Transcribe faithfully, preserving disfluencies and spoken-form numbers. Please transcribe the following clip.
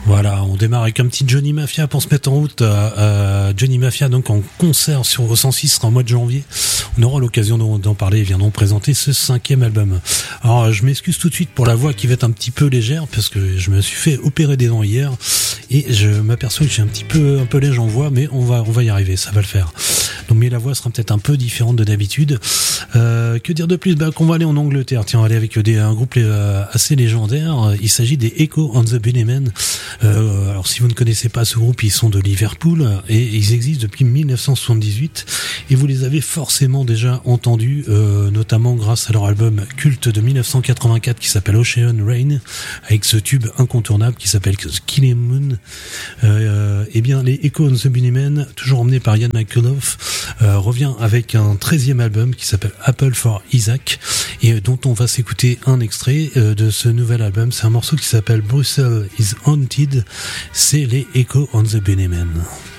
Voilà, on démarre avec un petit Johnny Mafia pour se mettre en route. Euh, euh, Johnny Mafia, donc en concert sur au cent six, sera en mois de janvier. On aura l'occasion d'en, d'en parler. Ils viendront présenter ce cinquième album. Alors, je m'excuse tout de suite pour la voix qui va être un petit peu légère parce que je me suis fait opérer des dents hier et je m'aperçois que j'ai un petit peu un peu léger en voix, mais on va on va y arriver, ça va le faire. Donc, mais la voix sera peut-être un peu différente de d'habitude. Euh, que dire de plus? Bah, qu'on va aller en Angleterre. Tiens, on va aller avec des, un groupe euh, assez légendaire. Il s'agit des Echo and the Bunnymen. Euh, alors, si vous ne connaissez pas ce groupe, ils sont de Liverpool et ils existent depuis dix-neuf cent soixante-dix-huit et vous les avez forcément déjà entendus, euh, notamment grâce à leur album culte de dix-neuf cent quatre-vingt-quatre qui s'appelle Ocean Rain, avec ce tube incontournable qui s'appelle Killing Moon. Euh, et bien, les Echo and the Bunnymen, toujours emmenés par Ian McAuliffe, euh, revient avec un treizième album qui s'appelle Apple for Isaac et dont on va s'écouter un extrait euh, de ce nouvel album. C'est un morceau qui s'appelle Brussels is Haunted. C'est les Echo and the Bunnymen.